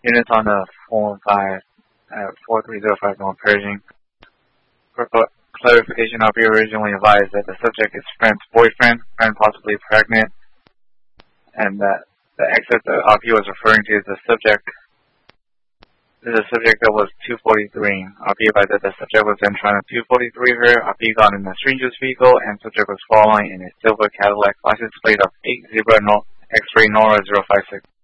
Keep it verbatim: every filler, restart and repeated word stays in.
Units on the four five at four three zero five North Pershing. For clarification, R P originally advised that the subject is friend's boyfriend, friend possibly pregnant, and that the exit that R P was referring to is the subject. This is a subject that was two forty-three. R P advised that the subject was then trying to two forty-three her. R P got in a stranger's vehicle, and subject was following in a silver Cadillac license plate of eight zebra no, X-ray Nora zero five six.